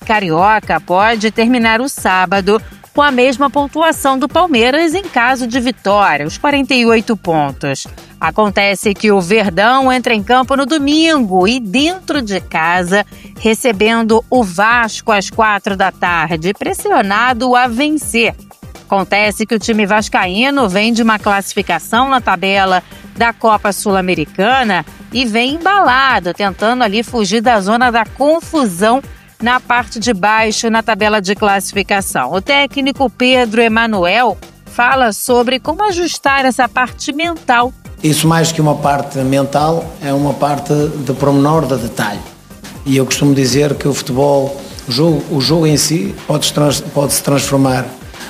carioca pode terminar o sábado com a mesma pontuação do Palmeiras em caso de vitória, os 48 pontos. Acontece que o Verdão entra em campo no domingo e dentro de casa, recebendo o Vasco às 16h, pressionado a vencer. Acontece que o time vascaíno vem de uma classificação na tabela da Copa Sul-Americana e vem embalado, tentando ali fugir da zona da confusão na parte de baixo na tabela de classificação. O técnico Pedro Emanuel fala sobre como ajustar essa parte mental. Isso, mais que uma parte mental, é uma parte de pormenor, de detalhe. E eu costumo dizer que o futebol, o jogo em si, pode se transformar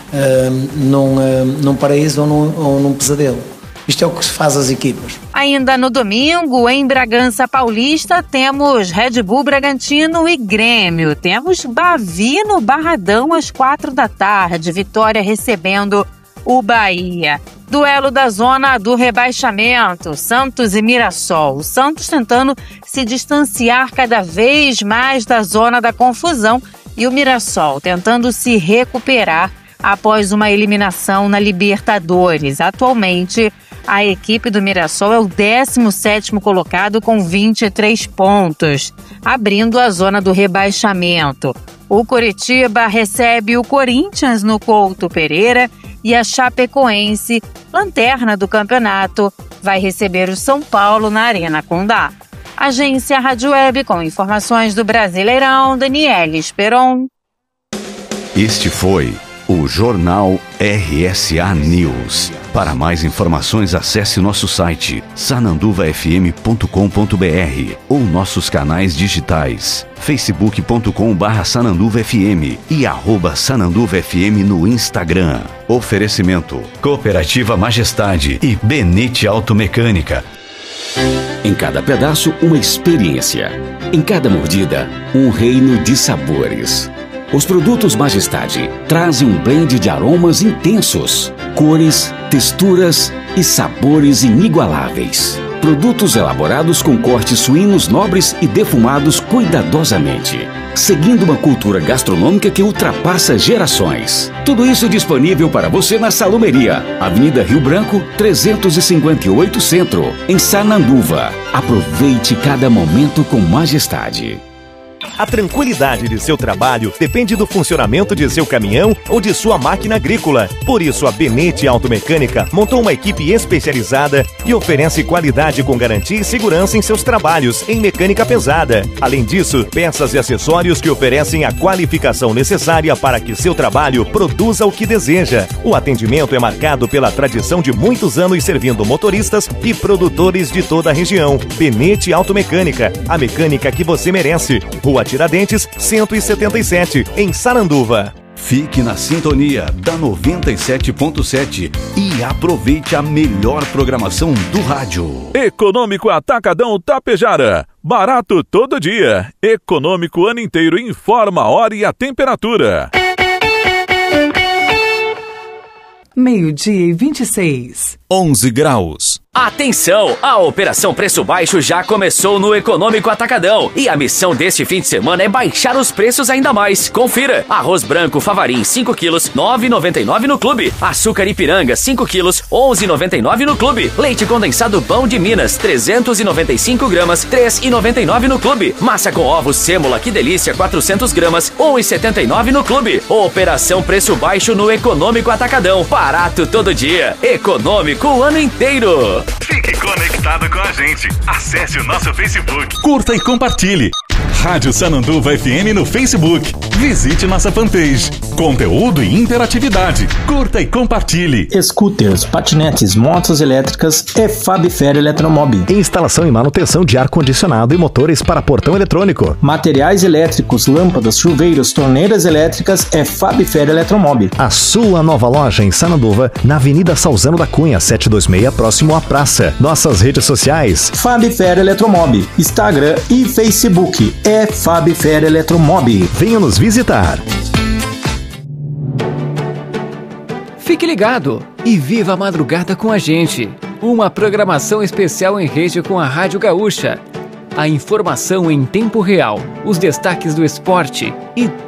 num paraíso ou num pesadelo. Isto é o que se faz às equipas. Ainda no domingo, em Bragança Paulista, temos Red Bull Bragantino e Grêmio. Temos Bavi no Barradão às 16h, Vitória recebendo o Bahia. Duelo da zona do rebaixamento, Santos e Mirassol. O Santos tentando se distanciar cada vez mais da zona da confusão e o Mirassol tentando se recuperar após uma eliminação na Libertadores. Atualmente, a equipe do Mirassol é o 17º colocado com 23 pontos, abrindo a zona do rebaixamento. O Coritiba recebe o Corinthians no Couto Pereira e a Chapecoense, lanterna do campeonato, vai receber o São Paulo na Arena Condá. Agência Rádio Web com informações do Brasileirão, Daniela Esperon. Este foi o Jornal RSA News. Para mais informações, acesse nosso site sananduvafm.com.br ou nossos canais digitais facebook.com/sananduvafm e @sananduvafm no Instagram. Oferecimento: Cooperativa Majestade e Benete Automecânica. Em cada pedaço, uma experiência. Em cada mordida, um reino de sabores. Os produtos Majestade trazem um blend de aromas intensos, cores, texturas e sabores inigualáveis. Produtos elaborados com cortes suínos nobres e defumados cuidadosamente, seguindo uma cultura gastronômica que ultrapassa gerações. Tudo isso disponível para você na Salumeria, Avenida Rio Branco, 358 Centro, em Sananduva. Aproveite cada momento com Majestade. A tranquilidade de seu trabalho depende do funcionamento de seu caminhão ou de sua máquina agrícola. Por isso, a Benete Automecânica montou uma equipe especializada e oferece qualidade com garantia e segurança em seus trabalhos em mecânica pesada. Além disso, peças e acessórios que oferecem a qualificação necessária para que seu trabalho produza o que deseja. O atendimento é marcado pela tradição de muitos anos servindo motoristas e produtores de toda a região. Benete Automecânica, a mecânica que você merece. Rua Tiradentes, 177, em Saranduva. Fique na sintonia da 97.7 e aproveite a melhor programação do rádio. Econômico Atacadão Tapejara. Barato todo dia. Econômico ano inteiro. Informa a hora e a temperatura. 12:26. 11 graus. Atenção! A Operação Preço Baixo já começou no Econômico Atacadão. E a missão deste fim de semana é baixar os preços ainda mais. Confira! Arroz branco Favarim 5 quilos, 9,99 no clube. Açúcar Ipiranga 5 quilos, 11,99 no clube. Leite condensado Pão de Minas 395 gramas, 3,99 no clube. Massa com ovos Sêmola Que Delícia 400 gramas, 1,79 no clube. Operação Preço Baixo no Econômico Atacadão. Barato todo dia. Econômico o ano inteiro. Fique conectado com a gente. Acesse o nosso Facebook. Curta e compartilhe. Rádio Sananduva FM no Facebook. Visite nossa fanpage. Conteúdo e interatividade. Curta e compartilhe. Scooters, patinetes, motos elétricas é Fabifer Eletromob. Instalação e manutenção de ar-condicionado e motores para portão eletrônico. Materiais elétricos, lâmpadas, chuveiros, torneiras elétricas é Fabifer Eletromob. A sua nova loja em Sananduva, na Avenida Salzano da Cunha, 726, próximo à praça. Nossas redes sociais: Fabifer Eletromob, Instagram e Facebook. É Fabifer Eletromob. Venha nos visitar. Fique ligado e viva a madrugada com a gente. Uma programação especial em rede com a Rádio Gaúcha. A informação em tempo real, os destaques do esporte e